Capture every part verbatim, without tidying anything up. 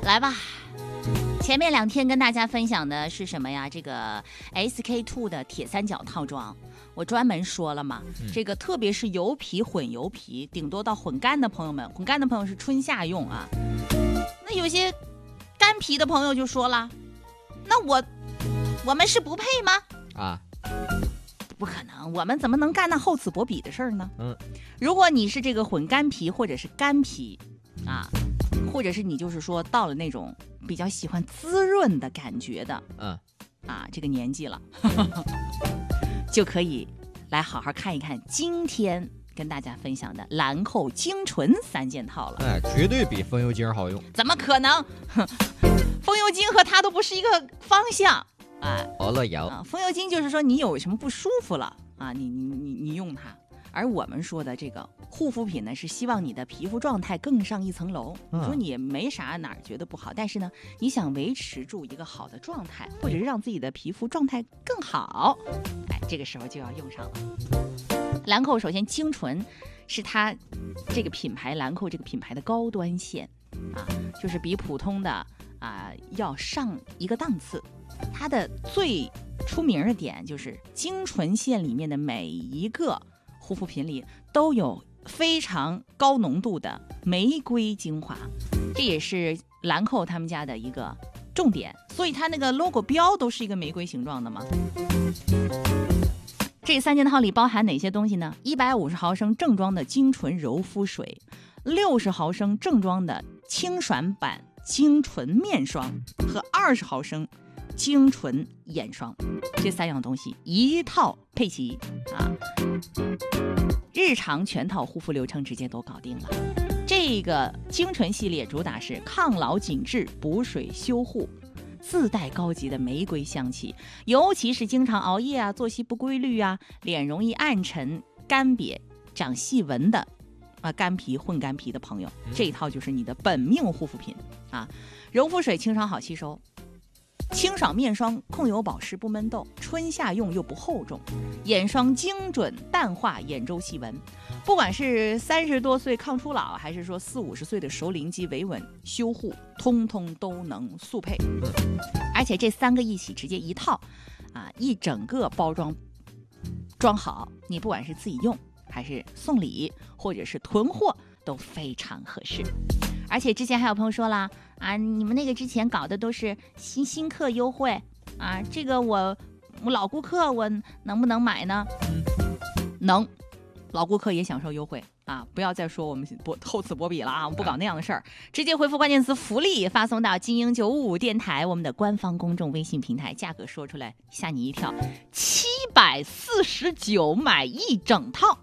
来吧。前面两天跟大家分享的是什么呀？这个 S K two 的铁三角套装，我专门说了嘛，嗯、这个特别是油皮混油皮，顶多到混干的朋友们，混干的朋友是春夏用啊。那有些干皮的朋友就说了，那我我们是不配吗？ 啊， 不可能，我们怎么能干那厚此薄彼的事儿呢？ 嗯，如果你是这个混干皮或者是干皮啊，或者是你就是说到了那种比较喜欢滋润的感觉的， 嗯， 啊，这个年纪了，就可以来好好看一看今天跟大家分享的兰蔻精纯三件套了。 哎，绝对比风油精好用。 怎么可能？风油精和它都不是一个方向。哎， 哦了有啊，风油精就是说你有什么不舒服了啊，你你你你用它。而我们说的这个护肤品呢，是希望你的皮肤状态更上一层楼。你说你也没啥哪儿觉得不好，但是呢，你想维持住一个好的状态，或者是让自己的皮肤状态更好，哎，这个时候就要用上了。兰蔻首先精纯是它这个品牌兰蔻这个品牌的高端线啊，就是比普通的啊要上一个档次。它的最出名的点就是精纯线里面的每一个护肤品里都有非常高浓度的玫瑰精华，这也是兰蔻他们家的一个重点，所以它那个 logo 标都是一个玫瑰形状的嘛。这三件套里包含哪些东西呢？一百五十毫升正装的精纯柔肤水，六十毫升正装的轻爽版精纯面霜和二十毫升精纯眼霜，这三样东西一套配齐啊，日常全套护肤流程直接都搞定了。这个精纯系列主打是抗老紧致、补水修护，自带高级的玫瑰香气，尤其是经常熬夜啊、作息不规律啊、脸容易暗沉、干瘪、长细纹的啊干皮混干皮的朋友，这一套就是你的本命护肤品啊！柔肤水清爽好吸收。清爽面霜控油保湿不闷痘，春夏用又不厚重，眼霜精准淡化眼周细纹，不管是三十多岁抗初老，还是说四五十岁的熟龄肌维稳修护，通通都能速配。而且这三个一起直接一套啊，一整个包装装好，你不管是自己用还是送礼或者是囤货都非常合适。而且之前还有朋友说了啊，你们那个之前搞的都是新新客优惠啊，这个我我老顾客我能不能买呢？能，老顾客也享受优惠啊！不要再说我们不厚此薄彼了啊，我们不搞那样的事儿，直接回复关键词福利发送到精英九五五电台我们的官方公众微信平台，价格说出来吓你一跳，七百四十九买一整套。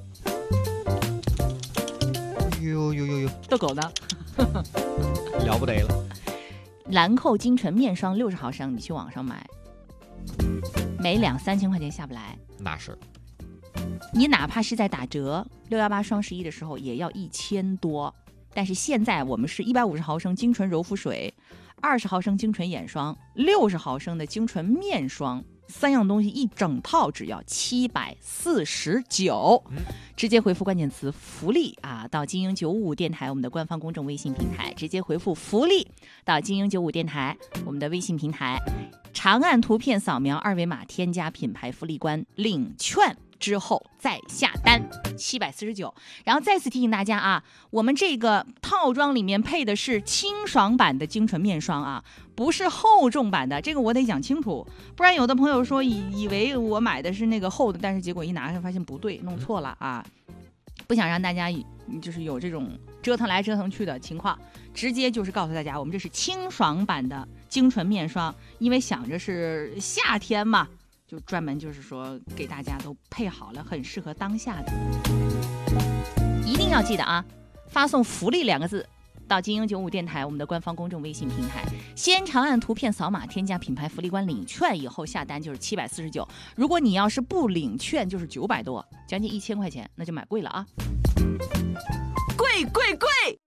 呦呦呦呦， 逗狗呢？ 了不得了！ 兰蔻精纯面霜六十毫升，你去网上买，每两三千块钱下不来。 那是， 你哪怕是在打折六幺八双十一的时候，也要一千多。但是现在我们是一百五十毫升精纯柔肤水，二十毫升精纯眼霜，六十毫升的精纯面霜。三样东西一整套只要七百四十九，直接回复关键词福利啊，到精英九五五电台我们的官方公众微信平台，直接回复福利到精英九五电台我们的微信平台，长按图片扫描二维码添加品牌福利官领券之后再下单，七百四十九。然后再次提醒大家啊，我们这个套装里面配的是清爽版的精纯面霜啊，不是厚重版的，这个我得讲清楚，不然有的朋友说以以为我买的是那个厚的，但是结果一拿上发现不对，弄错了啊！不想让大家就是有这种折腾来折腾去的情况，直接就是告诉大家，我们这是清爽版的精纯面霜，因为想着是夏天嘛。就专门就是说给大家都配好了，很适合当下的。一定要记得啊，发送福利两个字到精英九五电台我们的官方公众微信平台，先长按图片扫码添加品牌福利官领券，以后下单就是七百四十九。如果你要是不领券就是九百多，将近一千块钱，那就买贵了啊，贵贵贵！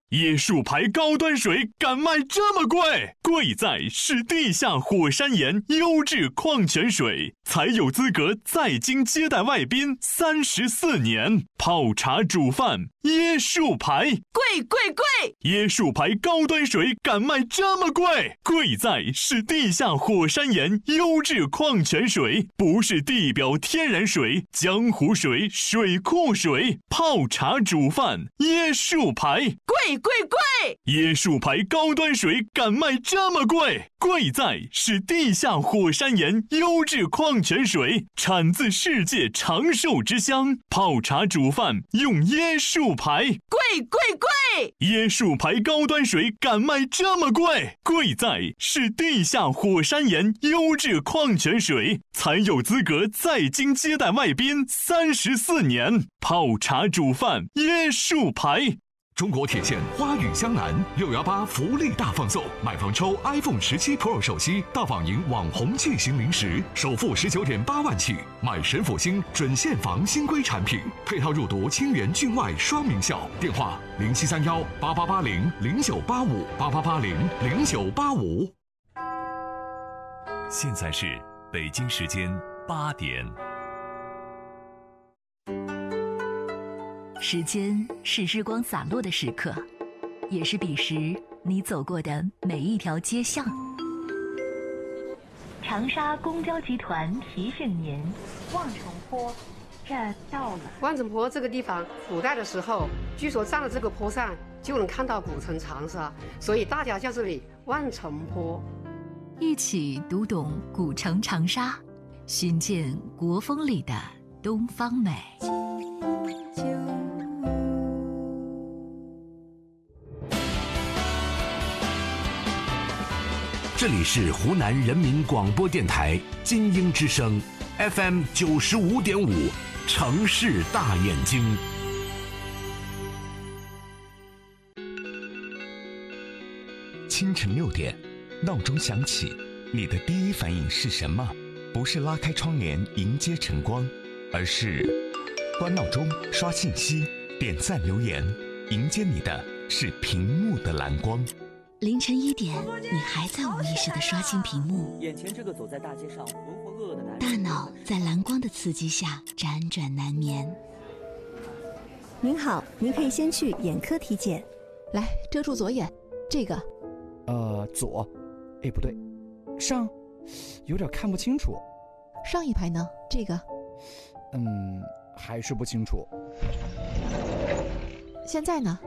椰树牌高端水敢卖这么贵？贵在是地下火山岩优质矿泉水，才有资格在京接待外宾三十四年。泡茶煮饭，椰树牌， 贵贵贵！ 椰树牌高端水敢卖这么贵？贵在是地下火山岩优质矿泉水，不是地表天然水、江湖水、水库水。泡茶煮饭，椰树牌， 贵贵贵！ 椰树牌高端水敢卖这么贵？贵在是地下火山岩优质矿泉水，产自世界长寿之乡。泡茶煮饭用椰树牌， 贵贵贵！ 椰树牌高端水敢卖这么贵？贵在是地下火山岩优质矿泉水，才有资格在京接待外宾三十四年。泡茶煮饭，椰树牌。 中国铁线花语江南六幺八福利大放送，买房抽 iPhone 十七 Pro 手机，到访赢网红巨型零食，首付十九点八万起；买神府星准现房新规产品，配套入读清源郡外双名校。电话零七三幺八八八零零九八五八八八零零九八五。 现在是北京时间八点。 时间是日光洒落的时刻，也是彼时你走过的每一条街巷。长沙公交集团提醒您，望城坡站到了。 望城坡这个地方，古代的时候，据说站在这个坡上就能看到古城长沙，所以大家叫这里望城坡。 一起读懂古城长沙，寻见国风里的东方美。 这里是湖南人民广播电台金鹰之声 F M 九十五点五，城市大眼睛。 清晨六点，闹钟响起，你的第一反应是什么？不是拉开窗帘迎接晨光，而是关闹钟、刷信息、点赞留言，迎接你的是屏幕的蓝光。 凌晨一点，你还在无意识地刷新屏幕， 眼前这个走在大街上浑浑噩噩的男人， 大脑在蓝光的刺激下辗转难眠。 您好，您可以先去眼科体检。 来，遮住左眼，这个。 呃，左，哎，不对，上，有点看不清楚。 上一排呢？这个。 嗯，还是不清楚。 现在呢？